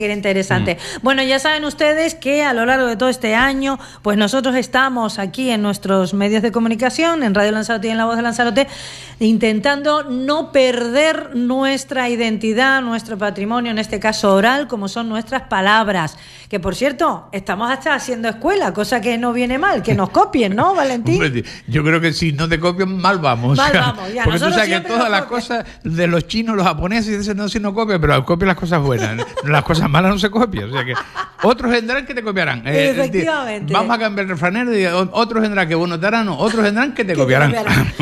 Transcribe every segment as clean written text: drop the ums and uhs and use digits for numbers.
Interesante. Bueno, ya saben ustedes que a lo largo de todo este año, pues nosotros estamos aquí en nuestros medios de comunicación, en Radio Lanzarote y en La Voz de Lanzarote, intentando no perder nuestra identidad, nuestro patrimonio, en este caso oral, como son nuestras palabras. Que, por cierto, estamos hasta haciendo escuela, cosa que no viene mal, que nos copien, ¿no, Valentín? Hombre, yo creo que si no te copian, mal vamos. Mal vamos, ya. Porque tú sabes que todas las cosas de los chinos, los japoneses, no se nos copian, pero copian las cosas buenas. Las cosas malas no se copian. O sea que otros vendrán que te copiarán. Efectivamente. Vamos a cambiar el refranero y otros vendrán que vos notarán, otros vendrán que te copiarán.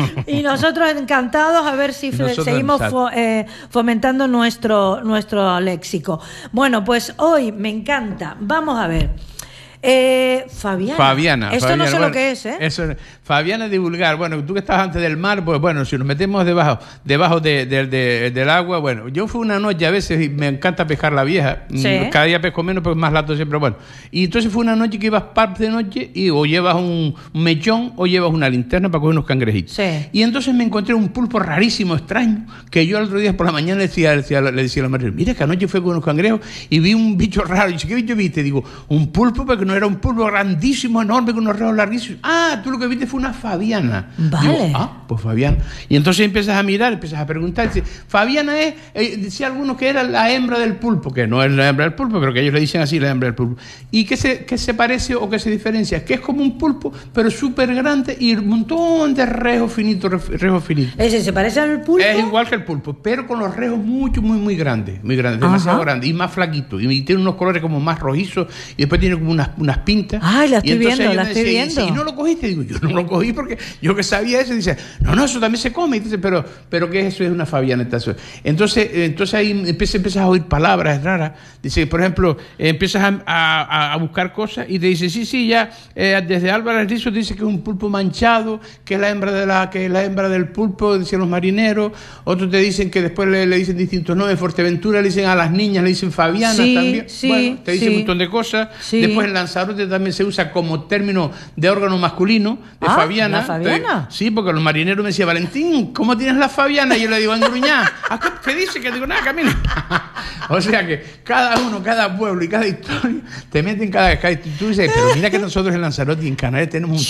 Y nosotros encantados a ver si seguimos fomentando nuestro léxico. Bueno, pues hoy me encanta. Vamos a ver. Fabiana. Esto no sé lo que es, ¿eh? Eso, Fabiana divulgar. Bueno, tú que estás antes del mar, pues bueno, si nos metemos debajo del agua, bueno, yo fui una noche, a veces me encanta pescar la vieja. Sí. Cada día pesco menos, pues más lato siempre, bueno. Y entonces fue una noche que ibas parte de noche y o llevas un mechón o llevas una linterna para coger unos cangrejitos. Sí. Y entonces me encontré un pulpo rarísimo, extraño, que yo el otro día por la mañana le decía a la madre, mira que anoche fue con unos cangrejos y vi un bicho raro. Y dice, ¿qué bicho viste? Digo, un pulpo, porque no era un pulpo grandísimo, enorme, con unos rojos larguísimos. Ah, tú lo que viste fue una Fabiana. Vale. Digo, pues Fabiana. Y entonces empiezas a mirar, empiezas a preguntar. Dice, Fabiana es, decía algunos que era la hembra del pulpo, que no es la hembra del pulpo, pero que ellos le dicen así, la hembra del pulpo. ¿Y qué se parece o qué se diferencia? Que es como un pulpo, pero súper grande y un montón de rejos finitos, ¿Ese se parece al pulpo? Es igual que el pulpo, pero con los rejos muy grandes, demasiado grandes y más flaquitos. Y tiene unos colores como más rojizos y después tiene como unas pintas. Ay, la estoy viendo. ¿Y no lo cogiste? Digo, yo no lo cogí porque yo que sabía eso. Dice, no, eso también se come. Entonces, pero ¿qué es eso? Es una Fabiana. Entonces ahí empiezas a oír palabras raras. Dice, por ejemplo, empiezas a buscar cosas y te dice, sí, ya desde Álvarez Rizo dice que es un pulpo manchado, que es la hembra del pulpo, decían los marineros. Otros te dicen que después le dicen distintos nombres. En Fuerteventura le dicen a las niñas, le dicen Fabiana también. Bueno, te dicen un montón de cosas. Sí. Después en Lanzarote también se usa como término de órgano masculino, de Fabiana. ¿La Fabiana? Sí, porque los marineros me decían, Valentín, ¿cómo tienes la Fabiana? Y yo le digo, engruñá. ¿Qué dice? Que digo, nada, camina. O sea que cada uno, cada pueblo y cada historia te meten cada tú dices, pero mira que nosotros en Lanzarote y en Canarias tenemos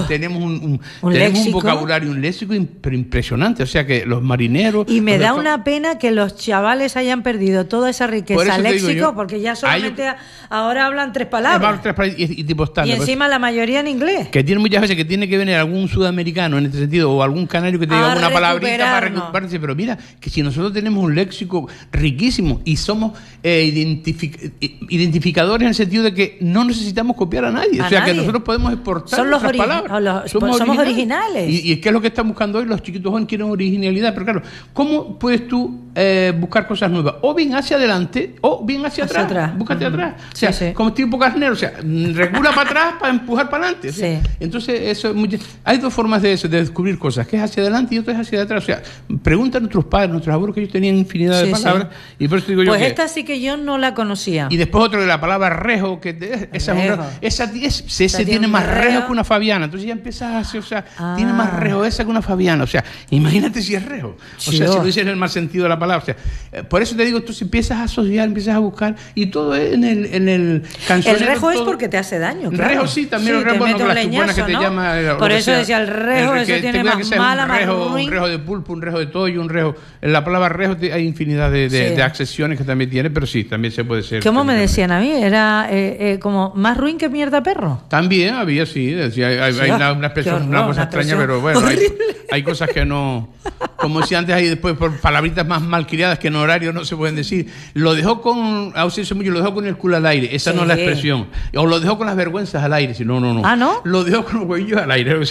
un vocabulario, un léxico impresionante. O sea que los marineros... Y me da una pena que los chavales hayan perdido toda esa riqueza léxico, porque ya solamente ahora hablan tres palabras. Y tipo estándar. Y encima la mayoría en inglés. Que tiene muchas veces que tiene que venir algún sudamericano en este sentido o algún canario que te diga una palabrita para recuperarse. Pero mira, que si nosotros tenemos un léxico riquísimo y somos identificadores en el sentido de que no necesitamos copiar a nadie. Que nosotros podemos exportar nuestras palabras. Somos originales. ¿Y qué es lo que están buscando hoy? Los chiquitos jóvenes quieren originalidad. Pero claro, ¿cómo puedes tú buscar cosas nuevas? O bien hacia adelante o bien hacia atrás. Búscate atrás. O sea, como tipo carnero. O sea, recula para atrás para empujar para adelante. ¿Sí? Entonces, eso hay dos formas de descubrir cosas, que es hacia adelante y otra es hacia atrás. O sea, pregunta a nuestros padres, nuestros abuelos, que ellos tenían infinidad de palabras. Y por eso digo yo esta sí que yo no la conocía. Y después otro de la palabra rejo, que ese tiene más rejo que una Fabiana. Entonces ya empiezas tiene más rejo esa que una Fabiana. O sea, imagínate si es rejo. O sea, si lo dices en el mal sentido de la palabra. O sea, por eso te digo, tú empiezas a asociar, empiezas a buscar, y todo es en el cancionero. El rejo es porque te hace daño, claro. Rejo sí, también el rejo, bueno, que las chuponas que te llama... Por eso decía el rejo, eso tiene más mala, más ruin. Un rejo de pulpo, un rejo de toyo, un rejo... En la palabra rejo hay infinidad de accesiones que también tiene, pero sí, también se puede ser... ¿Cómo me decían a mí? Era como más ruin que mierda perro. También había, sí. Decía, hay una expresión, una cosa extraña, pero bueno, hay cosas que no... Como decía antes, hay después por palabritas más malcriadas que en horario no se pueden decir. Lo dejó con... lo dejó con el culo al aire. Esa no es la expresión. O lo dejó con las vergüenzas al aire. Si no. ¿Ah, no? Lo dejó con los huevillos al aire.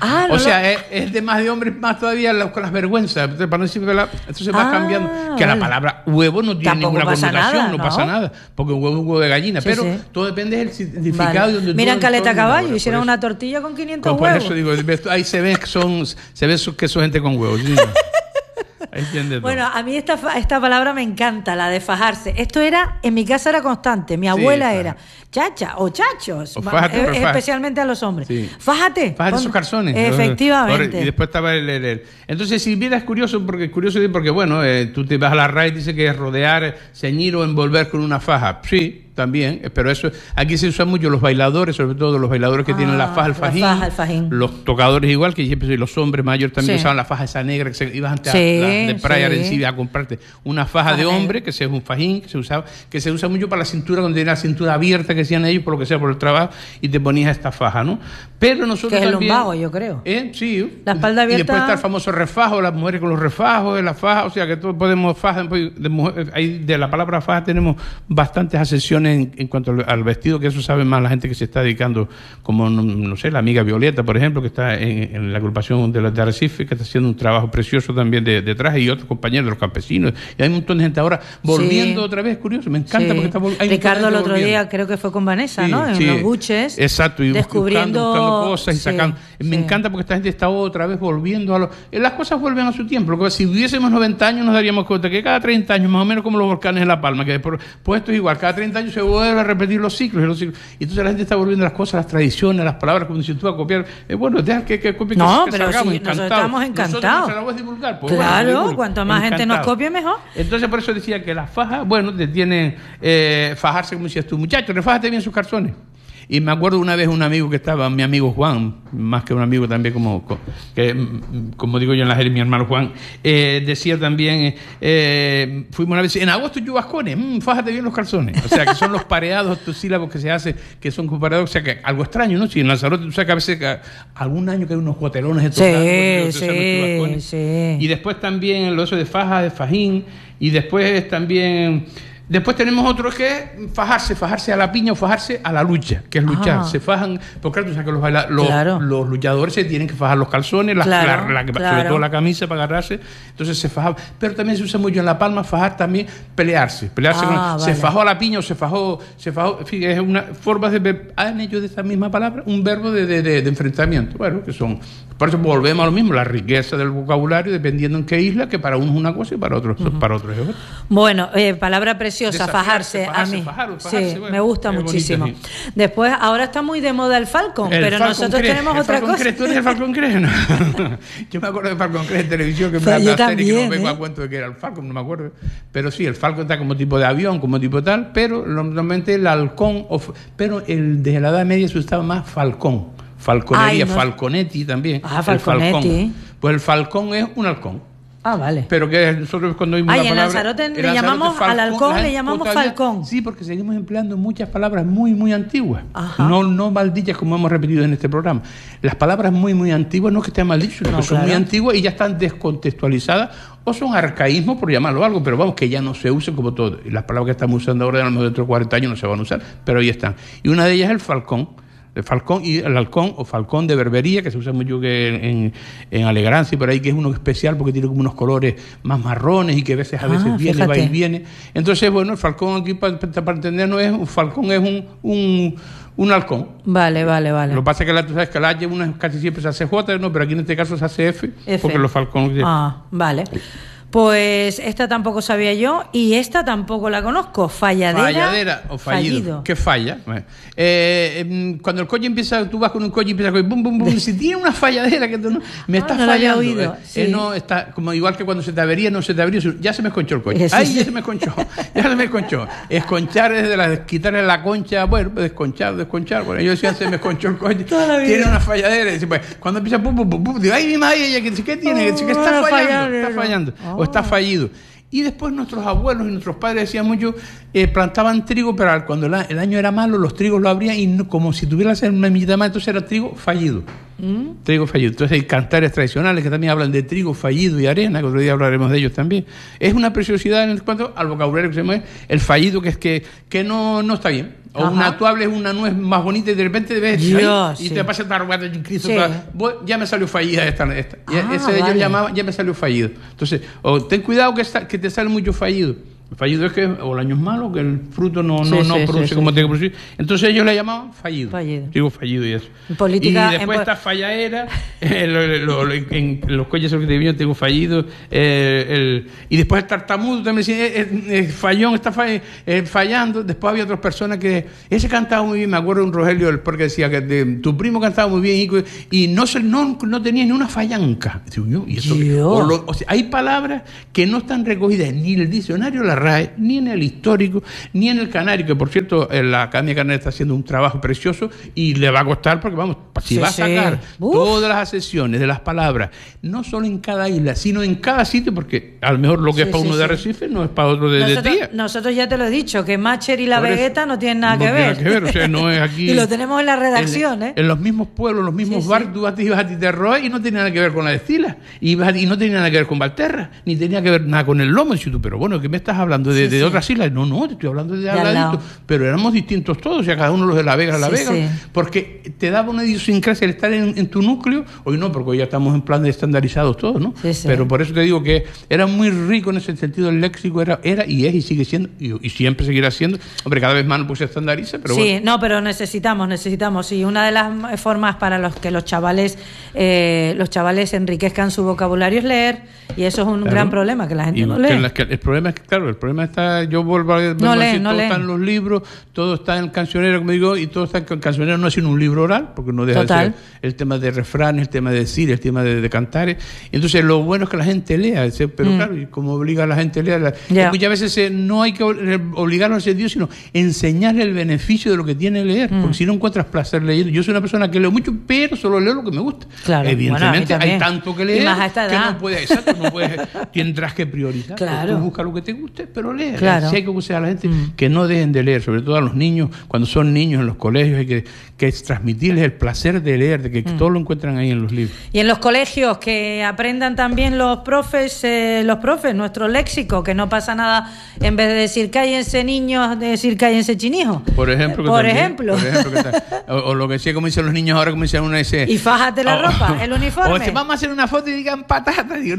Es de más de hombres, más todavía con las vergüenzas. Para no decir entonces va cambiando. Que la palabra huevo no tiene ninguna connotación, no pasa nada. Porque un huevo es un huevo de gallina. Pero todo depende del significado. Vale. Mira en Caleta Caballo, hicieron una tortilla con 500 huevos. Por eso digo, ahí se ve que son gente con huevos. ¿Sí? Entiende todo. Bueno, a mí esta palabra me encanta, la de fajarse. Esto en mi casa era constante. Mi abuela era chacha o chachos, o fájate, especialmente a los hombres. Sí. Fájate. Fájate esos calzones. Efectivamente. Y después estaba el. Entonces, si vieras curioso, porque bueno, tú te vas a la RAE y dice que es rodear, ceñir o envolver con una faja. Sí. También, pero eso aquí se usa mucho los bailadores, sobre todo los bailadores que tienen la faja, el fajín, los tocadores igual, que siempre los hombres mayores también usaban la faja esa negra que se ibas antes de Praia en a comprarte una faja de hombre, que es un fajín que se usa mucho para la cintura, cuando tenía la cintura abierta, que decían ellos, por lo que sea, por el trabajo, y te ponías esta faja, ¿no? Pero nosotros que es también, el lumbago, yo creo. Sí. La espalda abierta. Y después está el famoso refajo, las mujeres con los refajos de la faja, o sea que todos podemos faja, de la palabra faja tenemos bastantes acepciones en cuanto al vestido, que eso sabe más la gente que se está dedicando, como, no sé, la amiga Violeta, por ejemplo, que está en la agrupación de Arrecife, que está haciendo un trabajo precioso también de traje, y otros compañeros de los campesinos, y hay un montón de gente ahora volviendo otra vez, curioso, me encanta porque está Ricardo el otro día creo que fue con Vanessa, ¿no? En los buches. Exacto, y descubriendo buscando cosas y sacando. Me encanta porque esta gente está otra vez volviendo a las cosas vuelven a su tiempo. Lo que si viviésemos 90 años nos daríamos cuenta que cada 30 años, más o menos como los volcanes en La Palma, que pues esto es igual, cada 30 años se vuelve a repetir los ciclos y los ciclos. Y entonces la gente está volviendo a las cosas, las tradiciones, las palabras, como si tú a copiar. Bueno, deja que copie, no, que pero salgamos, nosotros estamos encantados. Nosotros divulgar, pues, claro, cuanto más gente nos copie, mejor. Entonces, por eso decía que las fajas, bueno, te tienen fajarse, como decías tú, muchachos, refájate bien sus calzones. Y me acuerdo una vez un amigo que estaba, mi amigo Juan, más que un amigo también, como digo yo en la jerga, mi hermano Juan, decía también, fuimos una vez, en agosto chubascones, fájate bien los calzones. O sea, que son los pareados octosílabos que se hacen, que son comparados, o sea, que algo extraño, ¿no? Si en Lanzarote, tú sabes que a veces, algún año que hay unos guatelones de sí. Y después también lo eso de faja, de fajín, y después también... Después tenemos otro que es fajarse a la piña o fajarse a la lucha, que es luchar. Se fajan, porque claro, tú sabes que los luchadores se tienen que fajar los calzones, sobre todo la camisa para agarrarse, entonces se fajan. Pero también se usa mucho en La Palma fajar también, pelearse se fajó a la piña o se fajó, fíjate, es una forma de han hecho de esta misma palabra un verbo de enfrentamiento. Bueno, que son, por eso volvemos a lo mismo, la riqueza del vocabulario, dependiendo en qué isla, que para uno es una cosa y para otros es otra. Bueno, palabra preciosa. Fajarse, a mí. Fajarse, bueno, me gusta muchísimo. Bonito, sí. Después, ahora está muy de moda el Falcon, pero nosotros tenemos otra cosa. ¿Tú eres el Falcon Cree? No. Yo me acuerdo de Falcon Cree en televisión, que me una serie que no vengo a cuento de que era el Falcon, no me acuerdo. Pero sí, el Falcon está como tipo de avión, como tipo tal, pero normalmente el halcón, pero desde la Edad Media se usaba más falcón. Falconería, Falconetti también. Falconetti. Pues el falcón es un halcón. Vale. Pero que nosotros cuando oímos la palabra... en Lanzarote le llamamos al halcón, le llamamos falcón. Sí, porque seguimos empleando muchas palabras muy, muy antiguas. Ajá. No maldichas como hemos repetido en este programa. Las palabras muy, muy antiguas, no es que estén mal dichas, sino son muy antiguas y ya están descontextualizadas o son arcaísmos, por llamarlo algo, pero vamos, que ya no se usan como todo. Y las palabras que estamos usando ahora, a lo mejor dentro de 40 años no se van a usar, pero ahí están. Y una de ellas es el falcón. El falcón y el halcón o falcón de berbería, que se usa mucho que en Alegrancia y por ahí, que es uno especial porque tiene como unos colores más marrones y que a veces viene, va y viene. Entonces, bueno, el falcón aquí, para entendernos, un falcón es un halcón. Vale. Lo que pasa es que tú sabes que la H casi siempre se hace J, ¿no? Pero aquí en este caso se hace F. Porque los falcones... Vale. Pues esta tampoco sabía yo y esta tampoco la conozco. Falladera o fallido. ¿Qué falla? Cuando el coche empieza, tú vas con un coche y empieza a bum, bum, bum. Si tiene una falladera que tú me está fallando. Oído. No está como igual que cuando se te avería, ya se me esconchó el coche. Ya se me esconchó. Esconchar es quitarle la concha, bueno, desconchar. Bueno, yo decía, se me esconchó el coche. Tiene una falladera. Y dice, pues, cuando empieza pum, digo, ay, mi madre, ¿qué tiene? Que está fallando. O está fallido. Y después nuestros abuelos y nuestros padres decían mucho, plantaban trigo, pero cuando el año era malo, los trigos lo abrían y como si tuviera que hacer una millita más, entonces era trigo fallido. Trigo fallido. Entonces hay cantares tradicionales que también hablan de trigo fallido y arena, que otro día hablaremos de ellos también. Es una preciosidad en cuanto al vocabulario que se llama el fallido, que es que no está bien. O una actuable es una nuez más bonita y de repente te ves y te pasa tarugada en Cristo. Ya me salió fallida esta. Ese de ellos llamaba, ya me salió fallido. Entonces, ten cuidado que te sale mucho fallido. Fallido es que o el año es malo, que el fruto no produce como tiene que producir. Entonces ellos le llamaban fallido. Digo fallido y eso. Política, y después está fallaera, en los coches que te vienen tengo fallido. Y después el tartamudo también decía, fallón, está fallando. Después había otras personas que ese cantaba muy bien. Me acuerdo de un Rogelio del Porque decía que tu primo cantaba muy bien y no tenía ni una fallanca. Y eso, o sea, hay palabras que no están recogidas ni en el diccionario la RAE, ni en el histórico, ni en el canario, que por cierto la Academia Canaria está haciendo un trabajo precioso y le va a costar porque vamos, si va a sacar todas las acepciones de las palabras, no solo en cada isla, sino en cada sitio, porque a lo mejor lo que es para uno de Arrecife no es para otro de Tía. Nosotros ya te lo he dicho, que Macher y la Vegeta no tienen nada que ver. O sea, no es aquí. Y lo tenemos en la redacción, en los mismos pueblos, los mismos barrios, tú ibas a Titerroa y no tenía nada que ver con la Estila, y no tenía nada que ver con Valterra, ni tenía que ver nada con el Lomo. Y tú, pero bueno, ¿qué me estás hablando? De otras islas. No, te estoy hablando de al ladito. Pero éramos distintos todos, o sea, cada uno los de La Vega, porque te daba una idiosincrasia el estar en tu núcleo. Hoy no, porque hoy ya estamos en plan de estandarizados todos, ¿no? Pero por eso te digo que era muy rico en ese sentido el léxico, era y es y sigue siendo, y siempre seguirá siendo. Hombre, cada vez más pues se estandariza, pero bueno. No, pero necesitamos, y una de las formas para los que los chavales enriquezcan su vocabulario es leer, y eso es un gran problema, que la gente no lee. El problema es que, claro, el problema está, yo vuelvo a decir, todo está en los libros, todo está en el cancionero, como digo, y todo está en el cancionero, no es sino un libro oral, porque no deja de ser el tema de refranes, el tema de decir, el tema de cantares. Entonces, lo bueno es que la gente lea, pero claro, y como obliga a la gente a leer, muchas veces no hay que obligarlo en ese sentido, sino enseñarle el beneficio de lo que tiene leer, porque si no encuentras placer leyendo. Yo soy una persona que leo mucho, pero solo leo lo que me gusta. Claro, evidentemente hay tanto que leer que no puedes, tendrás que priorizar. Claro. Tú busca lo que te guste, pero lee. Claro. Si hay que acusar a la gente que no dejen de leer, sobre todo a los niños, cuando son niños en los colegios, hay que transmitirles el placer de leer, de que todo lo encuentran ahí en los libros. Y en los colegios, que aprendan también los profes, nuestro léxico, que no pasa nada, en vez de decir cállense niños, de decir cállense chinijos. Por ejemplo. O lo que sea, como dicen los niños ahora, como dicen una dice. Y fájate la ropa, el uniforme. O si vamos a hacer una foto y digan patata, digo,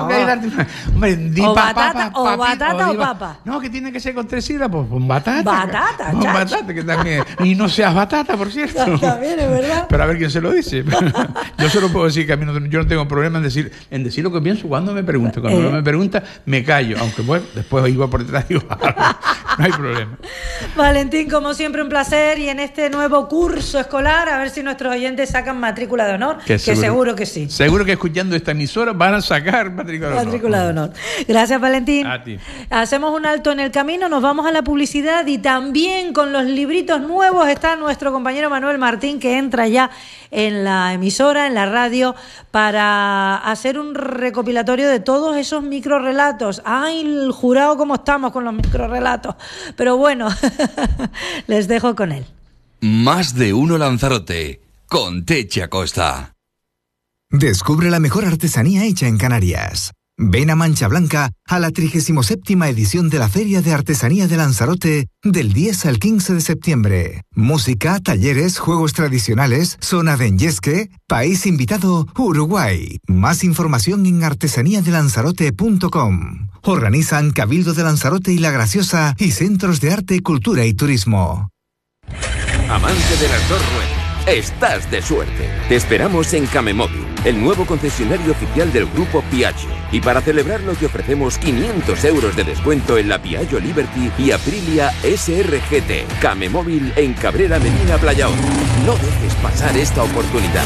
batata o papa. No, que tiene que ser con 3 sílabas, pues batata. Batata, que también. Y no seas batata, por cierto. También es verdad. Pero a ver quién se lo dice. Yo solo puedo decir que a mí yo no tengo problema en decir lo que pienso cuando me pregunta. Cuando no me pregunta, me callo. Aunque bueno, después iba por detrás y digo, no hay problema. Valentín, como siempre, un placer. Y en este nuevo curso escolar, a ver si nuestros oyentes sacan matrícula de honor, que seguro que sí. Seguro que escuchando esta emisora van a sacar matrícula de honor. Gracias, Valentín. A ti. Hacemos un alto en el camino, nos vamos a la publicidad, y también con los libritos nuevos está nuestro compañero Manuel Martín, que entra ya en la emisora, en la radio, para hacer un recopilatorio de todos esos microrrelatos. ¡Ay, el jurado cómo estamos con los microrrelatos! Pero bueno, les dejo con él. Más de uno Lanzarote, con Techi Acosta. Descubre la mejor artesanía hecha en Canarias. Ven a Mancha Blanca a la 37ª edición de la Feria de Artesanía de Lanzarote del 10 al 15 de septiembre. Música, talleres, juegos tradicionales, zona de enyesque, país invitado Uruguay. Más información en artesaniadelanzarote.com. Organizan Cabildo de Lanzarote y La Graciosa y Centros de Arte, Cultura y Turismo. Amante de las 2 ruedas, estás de suerte. Te esperamos en Camemóvil, el nuevo concesionario oficial del grupo Piaggio. Y para celebrarlo te ofrecemos 500 euros de descuento en la Piaggio Liberty y Aprilia SRGT. Camemóvil en Cabrera Medina Playaón. No dejes pasar esta oportunidad.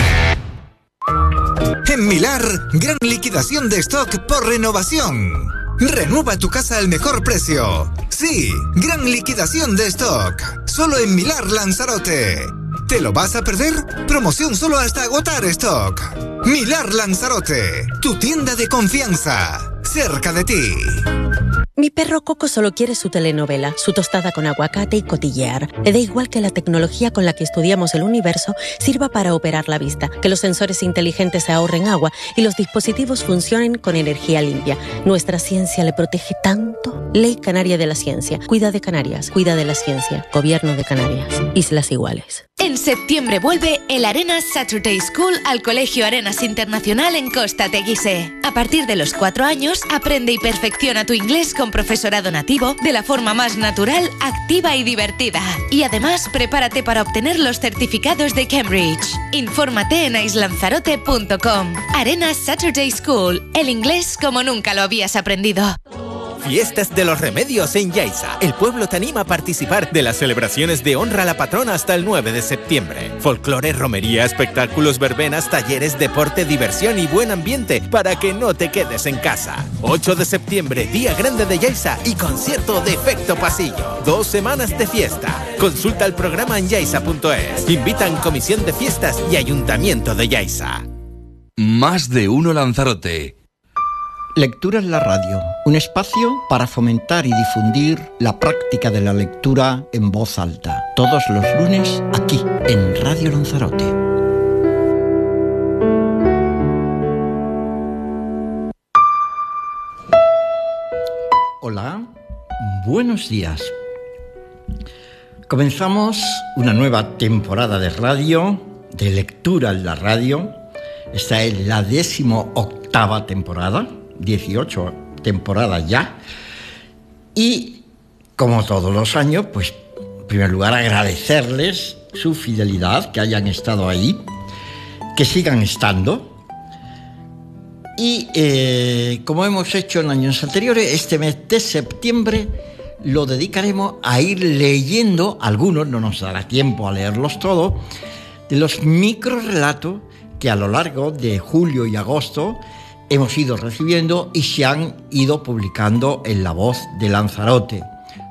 En Milar, gran liquidación de stock por renovación. Renueva tu casa al mejor precio. Sí, gran liquidación de stock. Solo en Milar Lanzarote. ¿Te lo vas a perder? Promoción solo hasta agotar stock. Milar Lanzarote, tu tienda de confianza, cerca de ti. Mi perro Coco solo quiere su telenovela, su tostada con aguacate y cotillear. Le da igual que la tecnología con la que estudiamos el universo sirva para operar la vista, que los sensores inteligentes ahorren agua y los dispositivos funcionen con energía limpia. Nuestra ciencia le protege tanto. Ley Canaria de la Ciencia. Cuida de Canarias, cuida de la ciencia. Gobierno de Canarias. Islas Iguales. En septiembre vuelve el Arenas Saturday School al Colegio Arenas Internacional en Costa Teguise. A partir de los 4 años, aprende y perfecciona tu inglés con profesorado nativo de la forma más natural, activa y divertida. Y además, prepárate para obtener los certificados de Cambridge. Infórmate en aislanzarote.com. Arenas Saturday School. El inglés como nunca lo habías aprendido. Fiestas de los Remedios en Yaiza. El pueblo te anima a participar de las celebraciones de honra a la patrona hasta el 9 de septiembre. Folclore, romería, espectáculos, verbenas, talleres, deporte, diversión y buen ambiente para que no te quedes en casa. 8 de septiembre, Día Grande de Yaiza y concierto de efecto pasillo. 2 semanas de fiesta. Consulta el programa en yaiza.es. Invitan Comisión de Fiestas y Ayuntamiento de Yaiza. Más de uno Lanzarote. Lectura en la radio, un espacio para fomentar y difundir la práctica de la lectura en voz alta. Todos los lunes aquí en Radio Lanzarote. Hola, buenos días. Comenzamos una nueva temporada de radio, de lectura en la radio. Esta es la 18ª temporada. 18 temporadas ya. Y como todos los años, pues en primer lugar agradecerles su fidelidad, que hayan estado ahí, que sigan estando. Y como hemos hecho en años anteriores, este mes de septiembre lo dedicaremos a ir leyendo algunos, no nos dará tiempo a leerlos todos, de los microrelatos que a lo largo de julio y agosto hemos ido recibiendo y se han ido publicando en La Voz de Lanzarote.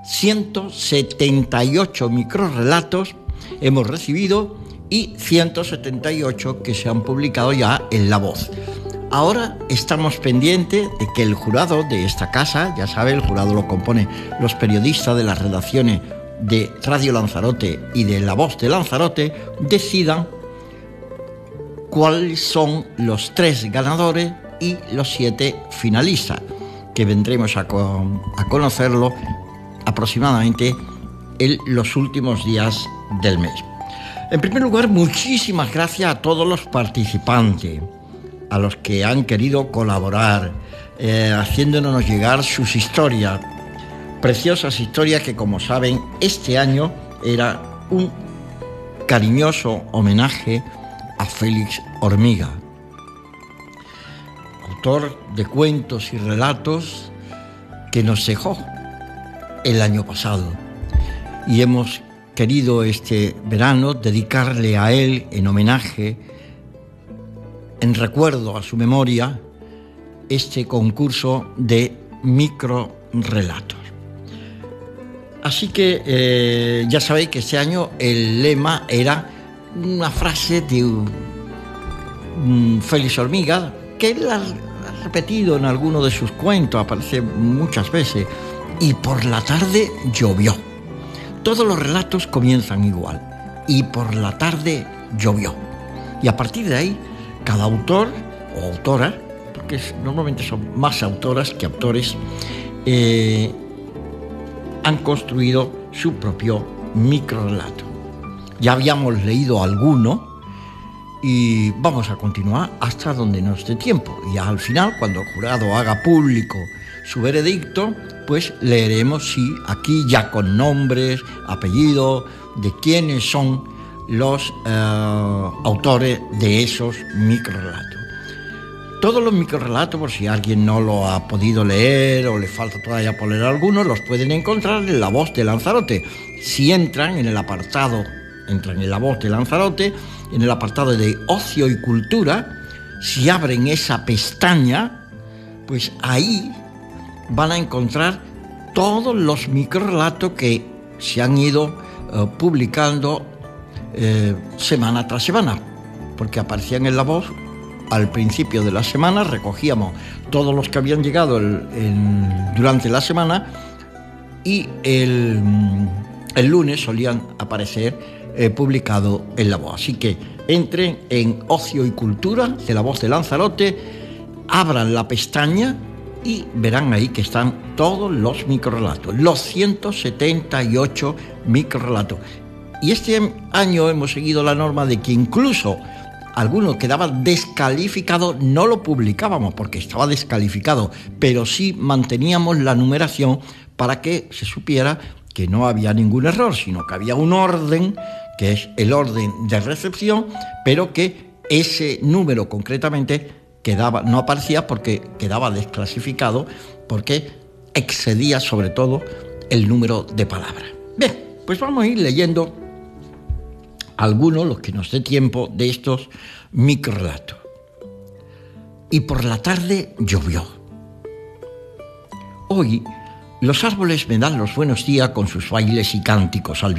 178 microrelatos hemos recibido y 178 que se han publicado ya en La Voz. Ahora estamos pendientes de que el jurado de esta casa, ya sabe, el jurado lo componen los periodistas de las redacciones de Radio Lanzarote y de La Voz de Lanzarote, decidan cuáles son los 3 ganadores y los 7 finalistas, que vendremos a conocerlo aproximadamente en los últimos días del mes. En primer lugar, muchísimas gracias a todos los participantes, a los que han querido colaborar, haciéndonos llegar sus historias, preciosas historias que, como saben, este año era un cariñoso homenaje a Félix Hormiga, autor de cuentos y relatos que nos dejó el año pasado, y hemos querido este verano dedicarle a él, en homenaje, en recuerdo a su memoria, este concurso de microrelatos. Así que ya sabéis que este año el lema era una frase de Félix Hormiga, que él ha repetido en alguno de sus cuentos, aparece muchas veces. Y por la tarde llovió. Todos los relatos comienzan igual. Y por la tarde llovió. Y a partir de ahí, cada autor o autora, porque normalmente son más autoras que autores, han construido su propio microrelato. Ya habíamos leído alguno y vamos a continuar hasta donde nos dé tiempo. Y al final, cuando el jurado haga público su veredicto, pues leeremos, sí, aquí ya con nombres, apellidos, de quiénes son los autores de esos microrelatos. Todos los microrelatos, por si alguien no lo ha podido leer o le falta todavía por leer algunos, los pueden encontrar en La Voz de Lanzarote. Si entran en La Voz de Lanzarote, en el apartado de Ocio y Cultura, si abren esa pestaña, pues ahí van a encontrar todos los microrelatos que se han ido publicando semana tras semana, porque aparecían en La Voz. Al principio de la semana recogíamos todos los que habían llegado durante la semana, y el lunes solían aparecer publicado en La Voz. Así que entren en Ocio y Cultura de La Voz de Lanzarote, abran la pestaña y verán ahí que están todos los microrelatos, los 178 microrelatos. Y este año hemos seguido la norma de que incluso alguno quedaba descalificado, no lo publicábamos porque estaba descalificado, pero sí manteníamos la numeración para que se supiera que no había ningún error, sino que había un orden, que es el orden de recepción, pero que ese número concretamente no aparecía porque quedaba desclasificado, porque excedía sobre todo el número de palabras. Bien, pues vamos a ir leyendo algunos, los que nos dé tiempo, de estos microrelatos. Y por la tarde llovió. Hoy los árboles me dan los buenos días con sus bailes y cánticos al